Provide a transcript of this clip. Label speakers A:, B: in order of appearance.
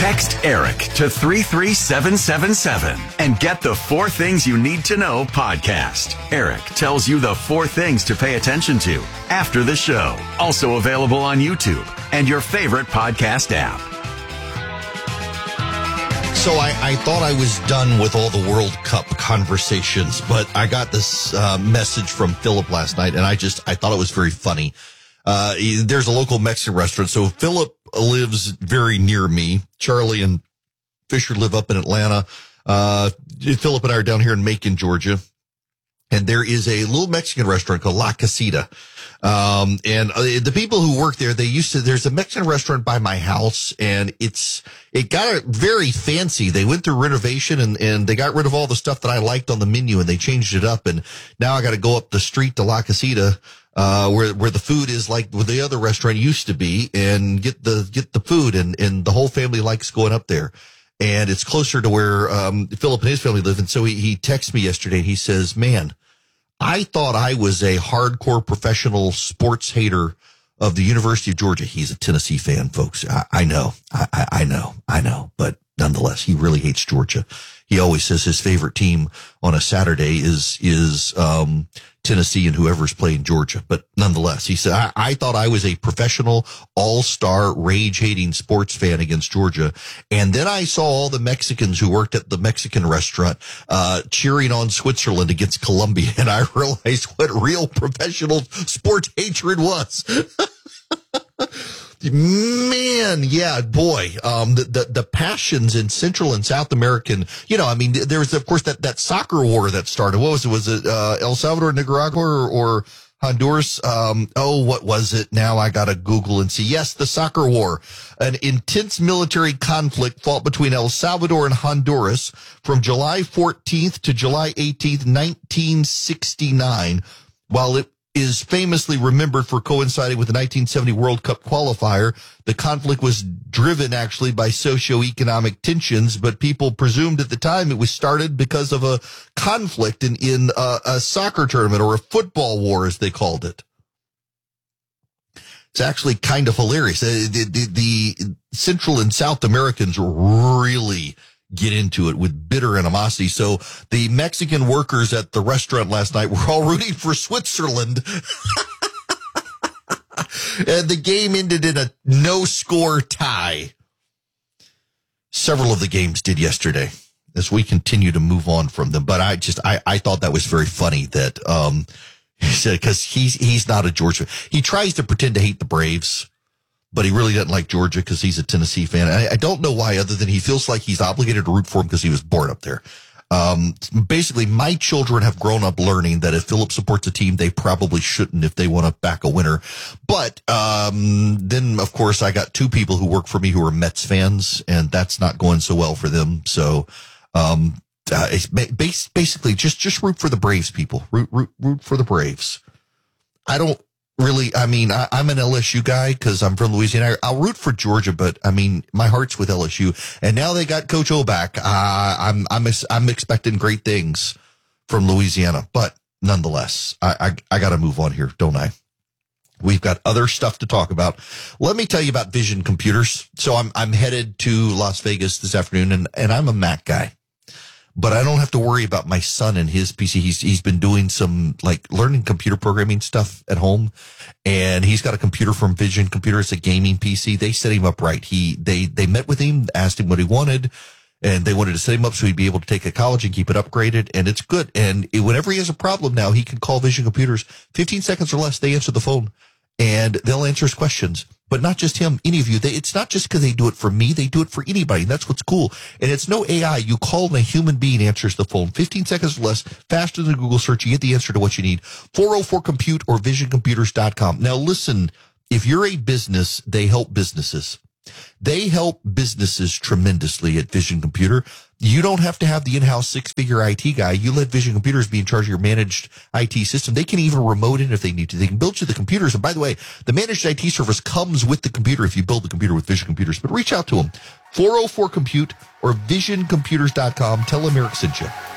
A: Text Eric to 33777 and get the 4 Things You Need to Know podcast. Eric tells you the 4 things to pay attention to after the show. Also available on YouTube and your favorite podcast app.
B: So I thought I was done with all the World Cup conversations, but I got this message from Philip last night, and I thought it was very funny. There's a local Mexican restaurant. So Philip lives very near me. Charlie and Fisher live up in Atlanta. Philip and I are down here in Macon, Georgia. And there is a little Mexican restaurant called La Casita. And the people who work there, there's a Mexican restaurant by my house, and it got very fancy. They went through renovation and they got rid of all the stuff that I liked on the menu, and they changed it up. And now I got to go up the street to La Casita, where the food is like where the other restaurant used to be, and get the food, and the whole family likes going up there. And it's closer to where, Philip and his family live. And so he texted me yesterday. He says, "Man, I thought I was a hardcore professional sports hater of the University of Georgia." He's a Tennessee fan, folks. I know. But nonetheless, he really hates Georgia. He always says his favorite team on a Saturday is Tennessee and whoever's playing Georgia. But nonetheless, he said, I thought I was a professional all-star rage-hating sports fan against Georgia. And then I saw all the Mexicans who worked at the Mexican restaurant cheering on Switzerland against Colombia. And I realized what real professional sports hatred was. Man, yeah, boy, the passions in Central and South American, there was, of course, that soccer war that started. What was it? Was it, El Salvador, Nicaragua, or Honduras? What was it? Now I gotta Google and see. Yes, the soccer war, an intense military conflict fought between El Salvador and Honduras from July 14th to July 18th, 1969, while it is famously remembered for coinciding with the 1970 World Cup qualifier. The conflict was driven actually by socioeconomic tensions, but people presumed at the time it was started because of a conflict in a soccer tournament, or a football war, as they called it. It's actually kind of hilarious. The Central and South Americans really get into it with bitter animosity. So the Mexican workers at the restaurant last night were all rooting for Switzerland. And the game ended in a no-score tie. Several of the games did yesterday as we continue to move on from them. But I thought that was very funny that he said, because he's not a Georgia. He tries to pretend to hate the Braves, but he really doesn't like Georgia because he's a Tennessee fan. I don't know why, other than he feels like he's obligated to root for him because he was born up there. Basically, my children have grown up learning that if Philip supports a team, they probably shouldn't if they want to back a winner. But then, of course, I got 2 people who work for me who are Mets fans, and that's not going so well for them. So it's basically just root for the Braves, people. Root for the Braves. I don't really, I'm an LSU guy because I'm from Louisiana. I'll root for Georgia, but my heart's with LSU. And now they got Coach O back. I'm expecting great things from Louisiana, but nonetheless, I got to move on here, don't I? We've got other stuff to talk about. Let me tell you about Vision Computers. So I'm headed to Las Vegas this afternoon, and I'm a Mac guy. But I don't have to worry about my son and his PC. He's been doing some learning computer programming stuff at home, and he's got a computer from Vision Computer. It's a gaming PC. They set him up right. They met with him, asked him what he wanted, and they wanted to set him up so he'd be able to take a college and keep it upgraded, and it's good. And whenever he has a problem now, he can call Vision Computers. 15 seconds or less, they answer the phone, and they'll answer his questions. But not just him, any of you. It's not just because they do it for me. They do it for anybody. And that's what's cool. And it's no AI. You call and a human being answers the phone. 15 seconds or less, faster than Google search. You get the answer to what you need. 404-COMPUTE or visioncomputers.com. Now, listen, if you're a business, they help businesses. They help businesses tremendously at Vision Computer. You don't have to have the in-house 6-figure IT guy. You let Vision Computers be in charge of your managed IT system. They can even remote in if they need to. They can build you the computers. And by the way, the managed IT service comes with the computer if you build the computer with Vision Computers. But reach out to them. 404-COMPUTE or visioncomputers.com. Tell them Eric sent you.